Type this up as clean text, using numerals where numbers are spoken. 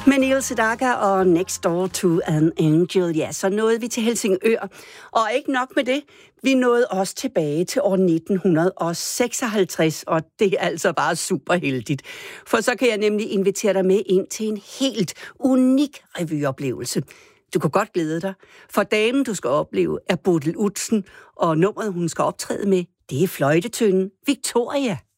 Med Neil Sedaka og Next Door to an Angel, ja, så nåede vi til Helsingør. Og ikke nok med det, vi nåede også tilbage til år 1956, og det er altså bare super heldigt. For så kan jeg nemlig invitere dig med ind til en helt unik revyoplevelse. Du kan godt glæde dig, for damen, du skal opleve, er Bodil Udsen, og nummeret, hun skal optræde med, det er fløjtetønden Victoria.